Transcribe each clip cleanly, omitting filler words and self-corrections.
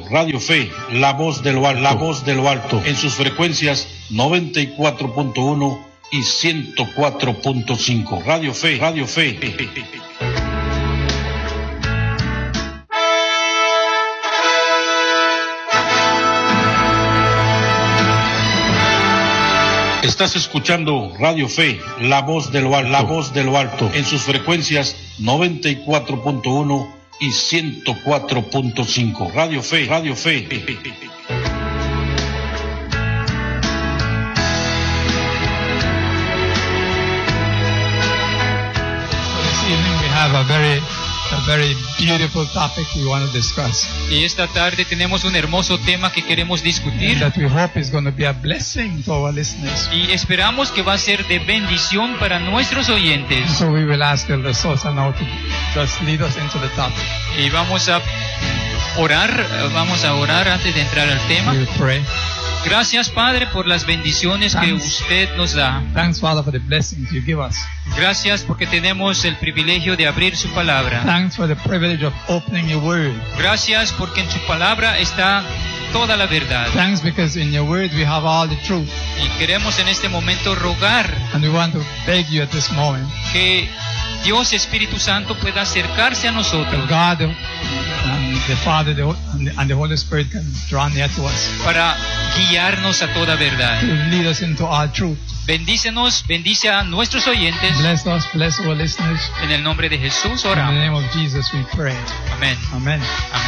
Radio Fe, la voz de lo alto, en sus frecuencias 94.1 y 104.5. Radio Fe. Estás escuchando Radio Fe, la voz de lo alto, en sus frecuencias 94.1 y 104.5. Radio Fe. A very beautiful topic we want to discuss. Y esta tarde tenemos un hermoso tema que queremos discutir. That we hope is going to be a blessing to our listeners. Y esperamos que va a ser de bendición para nuestros oyentes. So we will ask Elder Sosa now to just lead us into the topic. Y vamos a orar antes de entrar al tema. We will pray. Gracias, Padre, por las bendiciones que usted nos da. Thanks, Father, for the blessings you give us. Gracias porque tenemos el privilegio de abrir su palabra. Thanks for the privilege of opening your word. Gracias porque en su palabra está toda la verdad. Thanks because in your word we have all the truth. Y queremos en este momento rogar and we want to beg you at this moment que Dios Espíritu Santo pueda acercarse a nosotros. God and the Father and the Holy Spirit can draw near to us. Para guiarnos a toda verdad. To lead us into all truth. Bendícenos, bendice a nuestros oyentes. Bless us, bless our listeners. En el nombre de Jesús oramos. In the name of Jesus we pray. Amén. Amen.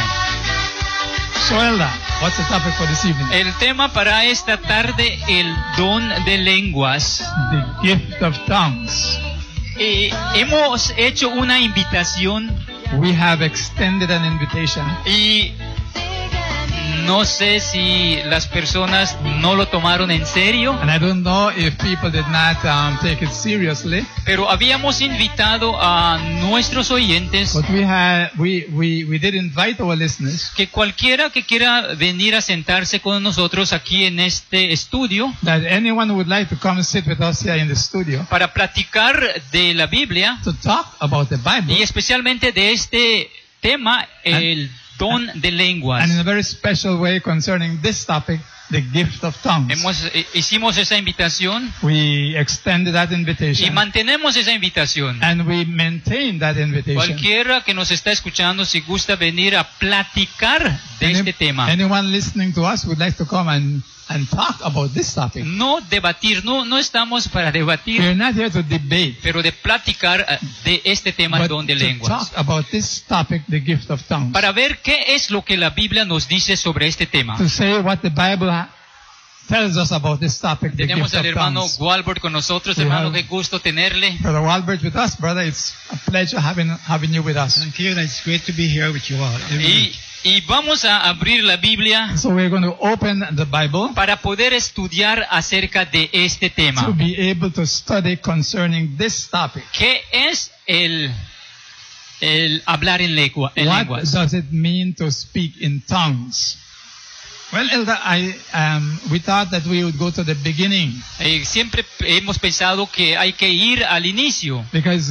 So Elda, what's the topic for this evening? El tema para esta tarde, el don de lenguas. The gift of tongues. Hemos hecho una invitación. We have extended an invitation. Y no sé si las personas no lo tomaron en serio. And I don't know if people did not take it seriously. Pero habíamos invitado a nuestros oyentes. But we did invite our listeners. Que cualquiera que quiera venir a sentarse con nosotros aquí en este estudio. That anyone would like to come and sit with us here in the studio. Para platicar de la Biblia. To talk about the Bible. Y especialmente de este tema, el don de lenguas. And in a very special way concerning this topic, the gift of tongues. Hicimos esa invitación. We extended that invitation. Y mantenemos esa invitación. And we maintain that invitation. Cualquiera que nos está escuchando, si gusta venir a platicar de este tema. Anyone listening to us would like to come and talk about this topic. No debatir, no estamos para debatir. We're not here to debate. Pero de platicar de este tema, el don de lenguas. Talk about this topic, the gift of tongues. Para ver qué es lo que la Biblia nos dice sobre este tema. To say what the Bible tells us about this topic, the Tenemos gift of al hermano tongues. Walbert con nosotros. Hermano, qué gusto tenerle. Brother Walbert with us, brother. It's a pleasure having you with us. Thank you. It's great to be here with you all. Y vamos a abrir la Biblia. So we're going to open the Bible para poder estudiar acerca de este tema. To be able to study concerning this topic. ¿Qué es el hablar en lenguas? What does it mean to speak in tongues? Well, Elder, we thought that we would go to the beginning. Siempre hemos pensado que hay que ir al inicio. Because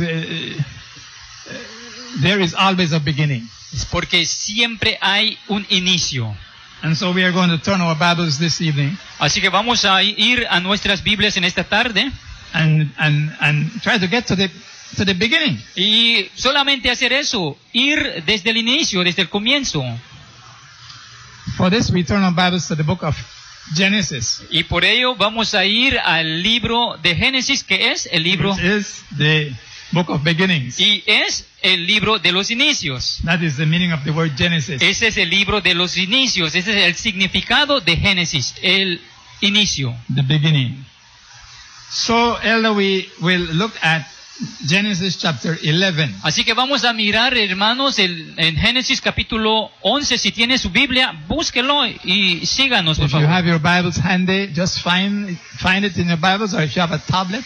there is always a beginning. Porque siempre hay un inicio. And so we are going to turn our Bibles this evening. Así que vamos a ir a nuestras Biblias en esta tarde. And try to get to the beginning. Y solamente hacer eso, ir desde el inicio, desde el comienzo. For this we turn our Bibles to the book of Genesis. Y por ello vamos a ir al libro de Génesis, que es el libro. Which is the book of beginnings. Y es el libro de los inicios. That is the meaning of the word Genesis. Ese es el libro de los inicios. Ese es el significado de Génesis, el inicio. The beginning. So, Elder, we will look at Genesis chapter 11. Así que vamos a mirar, hermanos, en Génesis capítulo 11. Si tiene su Biblia, búsquelo y síganos, por favor. If you have your Bibles handy, just find it in your Bibles, or if you have a tablet,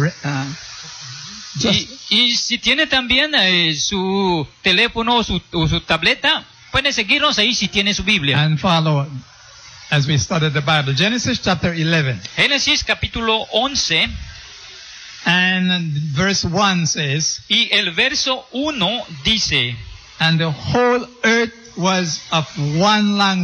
y si tiene también su teléfono o su tableta, puede seguirnos ahí si tiene su Biblia. And follow as we study the Bible. Genesis chapter 11. Génesis capítulo 11. And verse 1 says, y el verso 1 dice, and the whole earth was of one language.